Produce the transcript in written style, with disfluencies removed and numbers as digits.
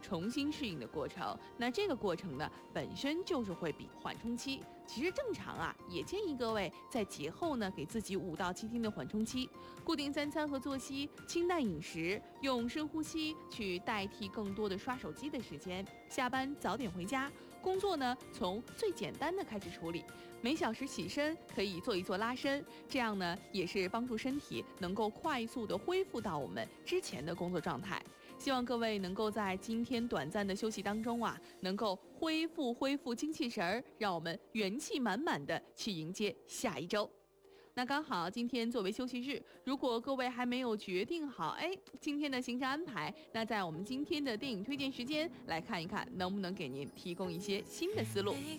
重新适应的过程。那这个过程呢，本身就是会比缓冲期。其实正常啊，也建议各位在节后呢，给自己5到7天的缓冲期，固定3餐和作息，清淡饮食，用深呼吸去代替更多的刷手机的时间。下班早点回家，工作呢从最简单的开始处理，每小时起身可以做一做拉伸，这样呢也是帮助身体能够快速的恢复到我们之前的工作状态。希望各位能够在今天短暂的休息当中啊，能够恢复精气神儿，让我们元气满满的去迎接下一周。那刚好今天作为休息日，如果各位还没有决定好今天的行程安排，那在我们今天的电影推荐时间来看一看，能不能给您提供一些新的思路。